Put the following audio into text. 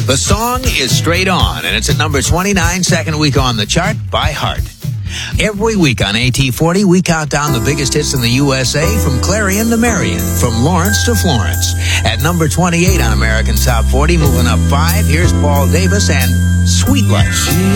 The song is Straight On, and it's at number 29, second week on the chart, by Heart. Every week on AT40, we count down the biggest hits in the USA from Clarion to Marion, from Lawrence to Florence. At number 28 on American Top 40, moving up 5, here's Paul Davis and Sweet Life.